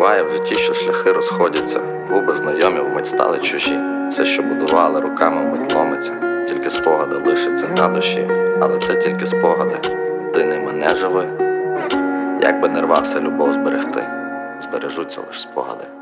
Буває в житті, що шляхи розходяться, губи знайомі вмить стали чужі. Все, що будували руками, вмить ломиться, тільки спогади лишаться на душі. Але це тільки спогади, ти ними не живи. Як би не рвався любов зберегти, збережуться лиш спогади.